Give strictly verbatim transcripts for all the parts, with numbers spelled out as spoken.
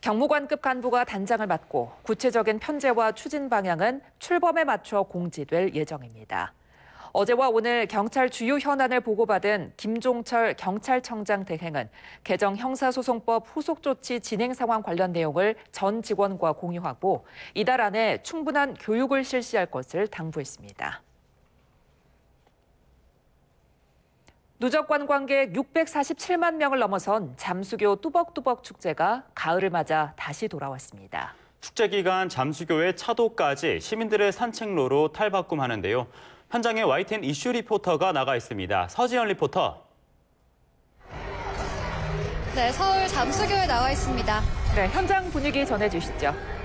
경무관급 간부가 단장을 맡고 구체적인 편제와 추진 방향은 출범에 맞춰 공지될 예정입니다. 어제와 오늘 경찰 주요 현안을 보고받은 김종철 경찰청장 대행은 개정 형사소송법 후속 조치 진행 상황 관련 내용을 전 직원과 공유하고 이달 안에 충분한 교육을 실시할 것을 당부했습니다. 누적 관광객 육백사십칠만 명을 넘어선 잠수교 뚜벅뚜벅 축제가 가을을 맞아 다시 돌아왔습니다. 축제 기간 잠수교의 차도까지 시민들의 산책로로 탈바꿈하는데요. 현장에 와이티엔 이슈 리포터가 나가 있습니다. 서지연 리포터. 네, 서울 잠수교에 나와 있습니다. 네, 현장 분위기 전해주시죠.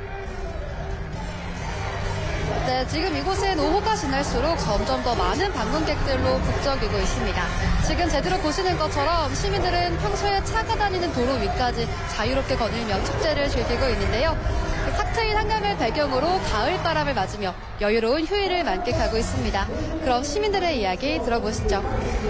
네, 지금 이곳은 오후가 지날수록 점점 더 많은 방문객들로 북적이고 있습니다. 지금 제대로 보시는 것처럼 시민들은 평소에 차가 다니는 도로 위까지 자유롭게 거닐며 축제를 즐기고 있는데요. 탁 트인 한강을 배경으로 가을 바람을 맞으며 여유로운 휴일을 만끽하고 있습니다. 그럼 시민들의 이야기 들어보시죠.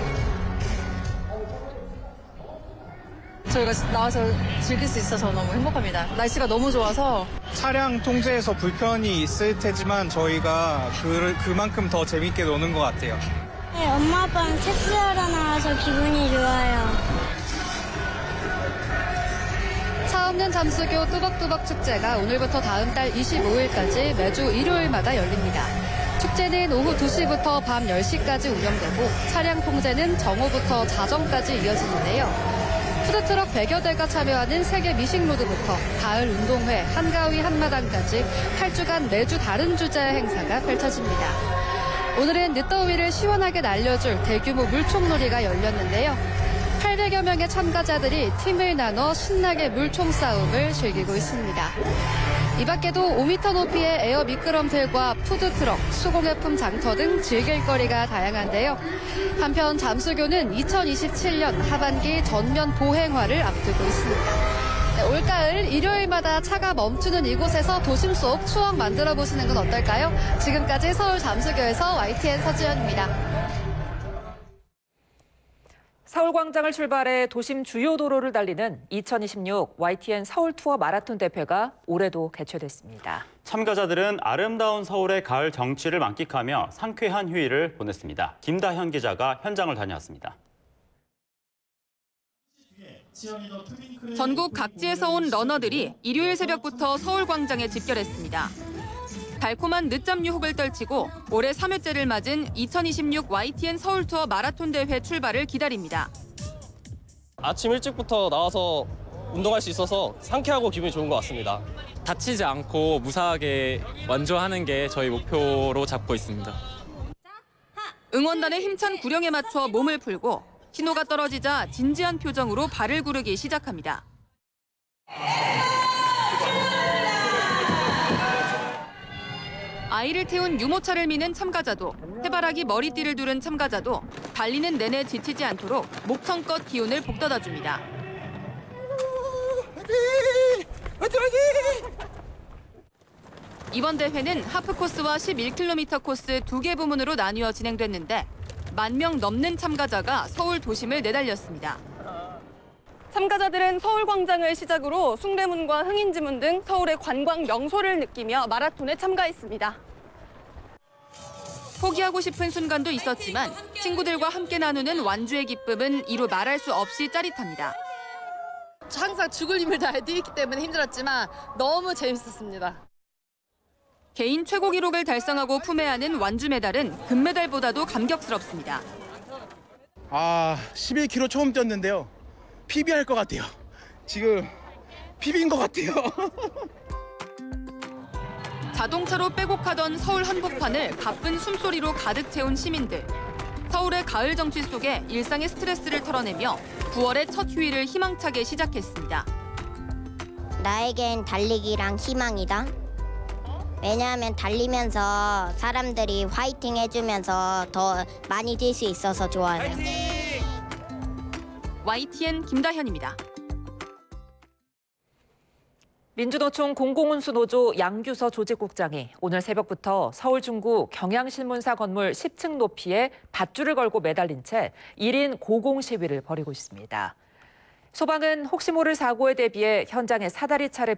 저희가 나와서 즐길 수 있어서 너무 행복합니다. 날씨가 너무 좋아서. 차량 통제에서 불편이 있을 테지만 저희가 그, 그만큼 더 재밌게 노는 것 같아요. 네, 엄마 아빠는 체스하러 나와서 기분이 좋아요. 차 없는 잠수교 뚜벅뚜벅 축제가 오늘부터 다음 달 이십오일까지 매주 일요일마다 열립니다. 축제는 오후 두 시부터 밤 열 시까지 운영되고 차량 통제는 정오부터 자정까지 이어지는데요. 푸드트럭 백여 대가 참여하는 세계 미식로드부터 가을 운동회, 한가위 한마당까지 팔 주간 매주 다른 주제의 행사가 펼쳐집니다. 오늘은 늦더위를 시원하게 날려줄 대규모 물총놀이가 열렸는데요. 팔백여 명의 참가자들이 팀을 나눠 신나게 물총 싸움을 즐기고 있습니다. 이 밖에도 오 미터 높이의 에어 미끄럼틀과 푸드트럭, 수공예품 장터 등 즐길 거리가 다양한데요. 한편 잠수교는 이천이십칠 년 하반기 전면 보행화를 앞두고 있습니다. 네, 올가을 일요일마다 차가 멈추는 이곳에서 도심 속 추억 만들어 보시는 건 어떨까요? 지금까지 서울 잠수교에서 와이티엔 서지연입니다. 서울광장을 출발해 도심 주요 도로를 달리는 이천이십육 와이티엔 서울 투어 마라톤 대회가 올해도 개최됐습니다. 참가자들은 아름다운 서울의 가을 정취를 만끽하며 상쾌한 휴일을 보냈습니다. 김다현 기자가 현장을 다녀왔습니다. 전국 각지에서 온 러너들이 일요일 새벽부터 서울광장에 집결했습니다. 달콤한 늦잠 유혹을 떨치고 올해 삼 회째를 맞은 이천이십육 와이티엔 서울 투어 마라톤 대회 출발을 기다립니다. 아침 일찍부터 나와서 운동할 수 있어서 상쾌하고 기분이 좋은 것 같습니다. 다치지 않고 무사하게 완주하는 게 저희 목표로 잡고 있습니다. 응원단의 힘찬 구령에 맞춰 몸을 풀고 신호가 떨어지자 진지한 표정으로 발을 구르기 시작합니다. 아이를 태운 유모차를 미는 참가자도, 해바라기 머리띠를 두른 참가자도 달리는 내내 지치지 않도록 목청껏 기운을 북돋아줍니다. 이번 대회는 하프코스와 십일 킬로미터 코스 두 개 부문으로 나뉘어 진행됐는데 만 명 넘는 참가자가 서울 도심을 내달렸습니다. 참가자들은 서울광장을 시작으로 숭례문과 흥인지문 등 서울의 관광 명소를 느끼며 마라톤에 참가했습니다. 포기하고 싶은 순간도 있었지만 친구들과 함께 나누는 완주의 기쁨은 이루 말할 수 없이 짜릿합니다. 항상 죽을 힘을 다해 뛰기 때문에 힘들었지만 너무 재밌었습니다. 개인 최고 기록을 달성하고 품에 안은 완주 메달은 금메달보다도 감격스럽습니다. 아, 십일 킬로미터 처음 뛰었는데요. 피비할 것 같아요. 지금 피비인 것 같아요. 자동차로 빼곡하던 서울 한복판을 가쁜 숨소리로 가득 채운 시민들. 서울의 가을 정취 속에 일상의 스트레스를 털어내며 구월의 첫 휴일을 희망차게 시작했습니다. 나에겐 달리기랑 희망이다. 왜냐하면 달리면서 사람들이 화이팅 해주면서 더 많이 뛸 수 있어서 좋아요. 와이티엔 김다현입니다. 민주노총 공공운수노조 양규서 조직국장이 오늘 새벽부터 서울 중구 경향신문사 건물 십 층 높이에 밧줄을 걸고 매달린 채 일 인 고공 시위를 벌이고 있습니다. 소방은 혹시 모를 사고에 대비해 현장에 사다리 차를